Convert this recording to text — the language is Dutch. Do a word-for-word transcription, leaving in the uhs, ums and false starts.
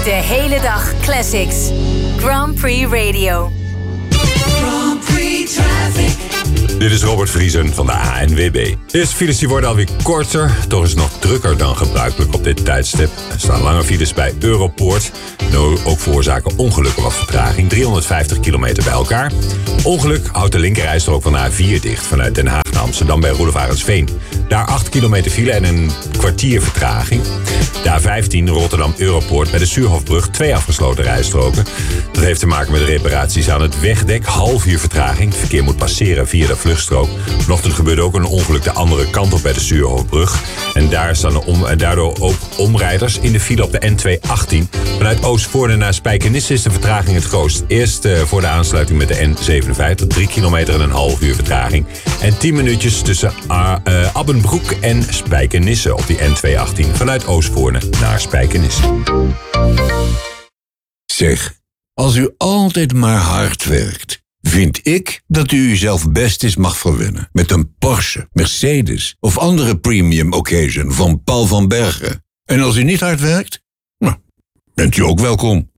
De hele dag classics. Grand Prix Radio. Grand Prix Traffic. Dit is Robert Vriesen van de A N W B. De eerste files die worden alweer korter. Toch is het nog drukker dan gebruikelijk op dit tijdstip. Er staan lange files bij Europoort. Nou, ook veroorzaken ongelukken wat vertraging. driehonderdvijftig kilometer bij elkaar. Ongeluk houdt de linkerrijstrook van de A vier dicht. Vanuit Den Haag naar Amsterdam bij Roelof Arendsveen. Daar acht kilometer file en een kwartier vertraging. De A vijftien Rotterdam Europoort bij de Suurhofbrug. Twee afgesloten rijstroken. Dat heeft te maken met de reparaties aan het wegdek. Half uur vertraging. Het verkeer moet passeren via de vluchtstrook. Vanochtend gebeurde ook een ongeluk de andere kant op bij de Suurhofbrug. En daar staan de om, en daardoor ook omrijders in de file op de N tweehonderdachttien. Vanuit Oostvoorne naar Spijkenisse is de vertraging het grootst. Eerst uh, voor de aansluiting met de N zevenenvijftig. Drie kilometer en een half uur vertraging. En tien minuutjes tussen uh, uh, Abbenbroek en Spijkenisse op die N tweehonderdachttien. Vanuit Oostvoorne naar Spijkenisse. Zeg, als u altijd maar hard werkt, vind ik dat u uzelf best eens mag verwennen met een Porsche, Mercedes of andere premium occasion van Paul van Bergen. En als u niet hard werkt, nou, bent u ook welkom.